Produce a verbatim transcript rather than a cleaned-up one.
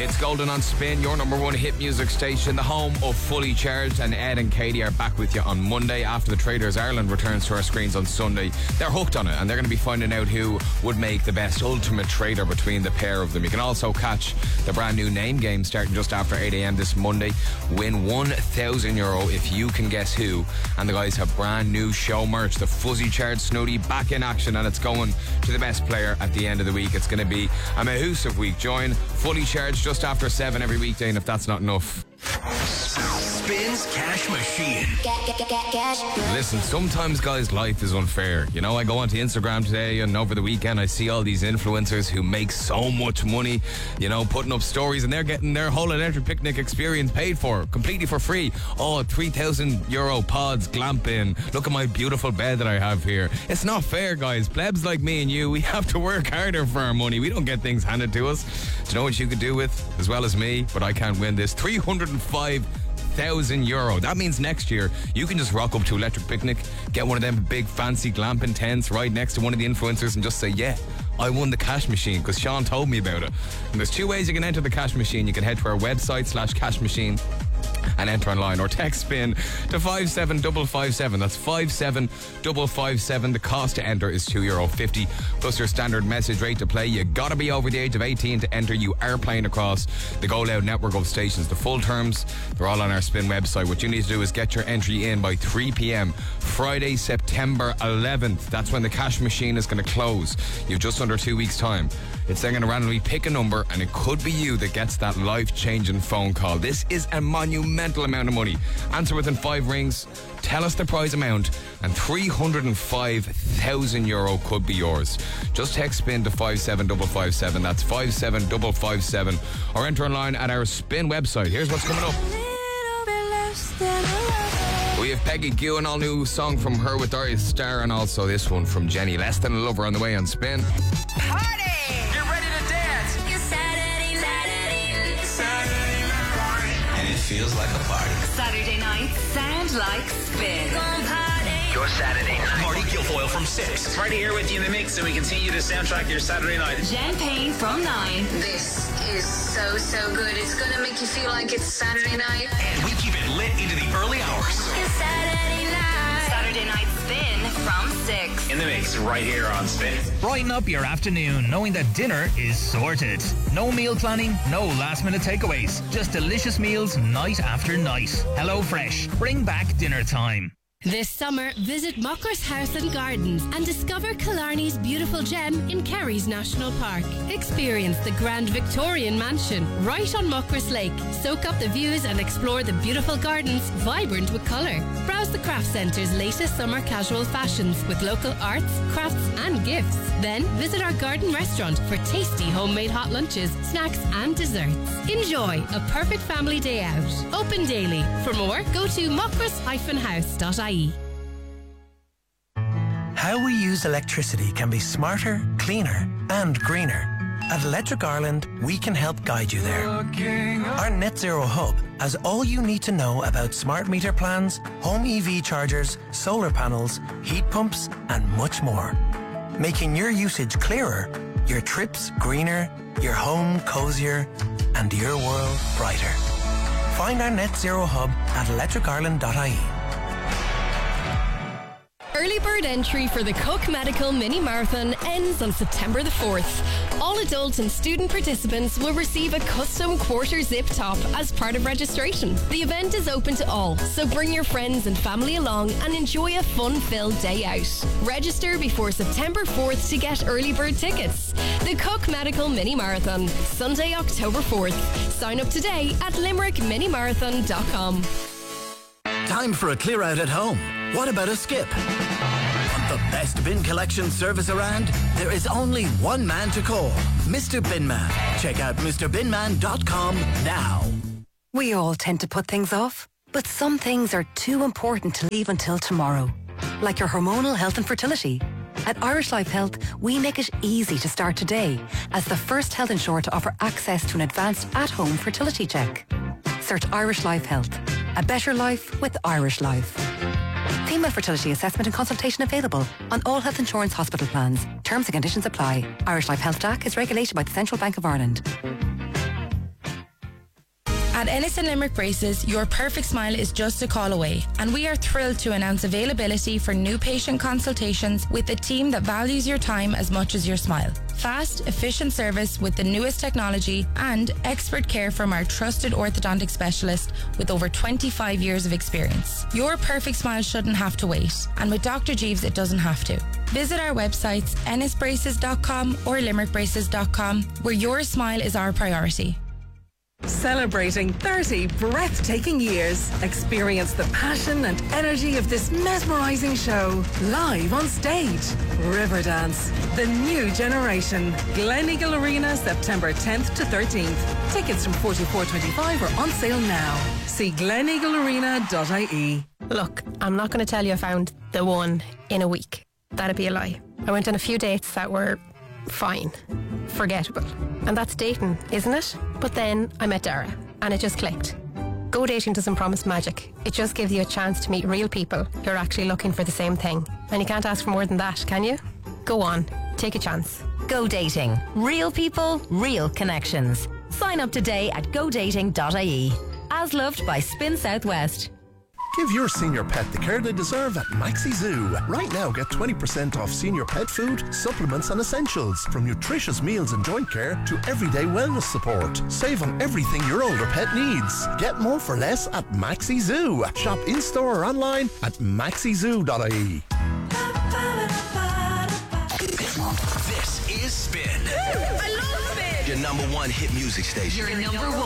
It's Golden on Spin, your number one hit music station, the home of Fully Charged, and Ed and Katie are back with you on Monday after the Traders Ireland returns to our screens on Sunday. They're hooked on it, and they're going to be finding out who would make the best ultimate trader between the pair of them. You can also catch the brand new name game starting just after eight a.m. this Monday. Win one thousand euro if you can guess who. And the guys have brand new show merch, the Fuzzy Charged Snooty, back in action, and it's going to the best player at the end of the week. It's going to be a mahoosive week. Join Fully Charged just after seven every weekday, and if that's not enough, Spins Cash Machine. Get, get, get, get, cash. listen, sometimes, guys, life is unfair. You know, I go onto Instagram today and over the weekend I see all these influencers who make so much money, you know, putting up stories, and they're getting their whole electric picnic experience paid for, completely for free. Oh, three thousand euro pods, glamping. Look at my beautiful bed that I have here. It's not fair, guys. Plebs like me and you, we have to work harder for our money. We don't get things handed to us. Do you know what you could do with, as well as me, but I can't win this? three hundred five thousand euro. That means next year you can just rock up to Electric Picnic, get one of them big fancy glamping tents right next to one of the influencers and just say, yeah, I won the cash machine because Sean told me about it. And there's two ways you can enter the cash machine. You can head to our website slash cash machine and enter online, or text spin to five seven five five seven. That's five seven five five seven. The cost to enter is two euro fifty plus your standard message rate to play. You gotta be over the age of eighteen to enter. You are playing across the Go Loud network of stations. The full terms, they're all on our Spin website. What you need to do is get your entry in by three p.m. Friday, September eleventh. That's when the cash machine is going to close. You've just under two weeks time. It's then going to randomly pick a number, and it could be you that gets that life-changing phone call. This is a monumental amount of money. Answer within five rings, tell us the prize amount, and three hundred five thousand euro could be yours. Just text spin to five seven five five seven. That's five seven five five seven. Or enter online at our Spin website. Here's what's coming up. We have Peggy Q, an all-new song from her with Darius Starr, and also this one from Jenny. Less Than a Lover on the way on Spin. Party! Get ready to dance! It's Saturday, Saturday, Saturday night. And it feels like a party. Saturday nights sound like Spin. Gonna party. Your Saturday night. Marty Guilfoyle from six. Party here with you in the mix, and we continue to soundtrack your Saturday night. Jen Payne from nine. This is so, so good. It's going to make you feel like it's Saturday night. And we keep it lit into the early hours. It's Saturday night. Saturday night Spin from six. In the mix right here on Spin. Brighten up your afternoon knowing that dinner is sorted. No meal planning, no last minute takeaways. Just delicious meals night after night. HelloFresh, bring back dinner time. This summer, visit Mockers House and Gardens and discover Killarney's beautiful gem in Kerry's National Park. Experience the Grand Victorian Mansion right on Mockers Lake. Soak up the views and explore the beautiful gardens, vibrant with colour. Browse the craft centre's latest summer casual fashions with local arts, crafts and gifts. Then visit our garden restaurant for tasty homemade hot lunches, snacks and desserts. Enjoy a perfect family day out. Open daily. For more, go to mockers dash house dot I E. How we use electricity can be smarter, cleaner and greener. At Electric Ireland, we can help guide you there. Our Net Zero Hub has all you need to know about smart meter plans, home E V chargers, solar panels, heat pumps and much more. Making your usage clearer, your trips greener, your home cozier and your world brighter. Find our Net Zero Hub at electric ireland dot I E. Early bird entry for the Cook Medical Mini Marathon ends on September the fourth. All adults and student participants will receive a custom quarter zip top as part of registration. The event is open to all, so bring your friends and family along and enjoy a fun-filled day out. Register before September fourth to get early bird tickets. The Cook Medical Mini Marathon, Sunday, October fourth. Sign up today at limerick mini marathon dot com. Time for a clear out at home. What about a skip? Want the best bin collection service around? There is only one man to call, Mister Binman. Check out Mr bin man dot com now. We all tend to put things off, but some things are too important to leave until tomorrow. Like your hormonal health and fertility. At Irish Life Health, we make it easy to start today as the first health insurer to offer access to an advanced at-home fertility check. Search Irish Life Health. A better life with Irish Life. Female fertility assessment and consultation available on all health insurance hospital plans. Terms and conditions apply. Irish Life Health D A C is regulated by the Central Bank of Ireland. At Ennis and Limerick Braces, your perfect smile is just a call away, and we are thrilled to announce availability for new patient consultations with a team that values your time as much as your smile. Fast, efficient service with the newest technology and expert care from our trusted orthodontic specialist with over twenty-five years of experience. Your perfect smile shouldn't have to wait, and with Doctor Jeeves it doesn't have to. Visit our websites ennis braces dot com or limerick braces dot com, where your smile is our priority. Celebrating thirty breathtaking years. Experience the passion and energy of this mesmerising show live on stage. Riverdance, the new generation. Gleneagle Arena, September tenth to thirteenth. Tickets from forty-four twenty-five are on sale now. See gleneagle arena dot I E. Look, I'm not going to tell you I found the one in a week. That'd be a lie. I went on a few dates that were fine, forgettable. And that's dating, isn't it? But then I met Dara, and it just clicked. Go dating doesn't promise magic. It just gives you a chance to meet real people who are actually looking for the same thing. And you can't ask for more than that, can you? Go on, take a chance. Go dating. Real people, real connections. Sign up today at go dating dot I E. As loved by Spin Southwest. Give your senior pet the care they deserve at Maxi Zoo. Right now, get twenty percent off senior pet food, supplements and essentials. From nutritious meals and joint care to everyday wellness support. Save on everything your older pet needs. Get more for less at Maxi Zoo. Shop in-store or online at maxi zoo dot I E. This is Spin. I love Spin. Your number one hit music station. Your number one.